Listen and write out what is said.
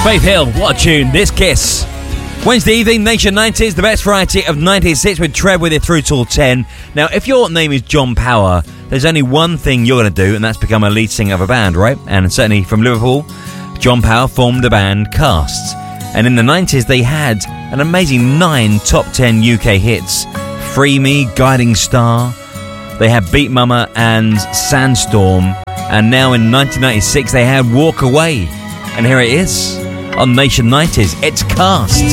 Faith Hill, what a tune, this Kiss. Wednesday evening, Nation 90s, the best variety of 96 with Trev with it through till 10. Now, if your name is John Power, there's only one thing you're going to do, and that's become a lead singer of a band, right? And certainly from Liverpool, John Power formed the band Cast. And in the 90s, they had an amazing 9 top 10 UK hits. Free Me, Guiding Star. They had Beat Mama and Sandstorm. And now in 1996, they had Walk Away. And here it is on Nation 90s. It's Cast.